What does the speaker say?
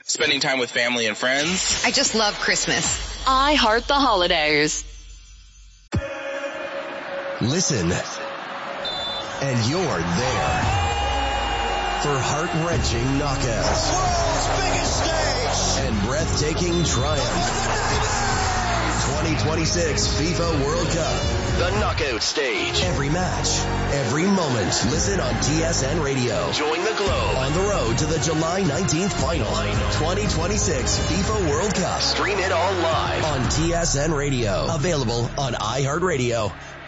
spending time with family and friends. I just love Christmas. I heart the holidays. Listen, and you're there for heart-wrenching knockouts, the world's biggest stage, and breathtaking triumph. 2026 FIFA World Cup, the knockout stage. Every match, every moment. Listen on TSN Radio. Join the Globe on the road to the July 19th final. 2026 FIFA World Cup. Stream it all live on TSN Radio. Available on iHeartRadio.